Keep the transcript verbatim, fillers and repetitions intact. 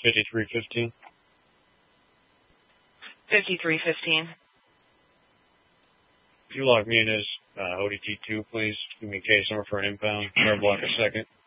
fifty-three fifteen. fifty-three fifteen. If you log me in as uh, O D T two, please give me a case number for an impound. Red block a second.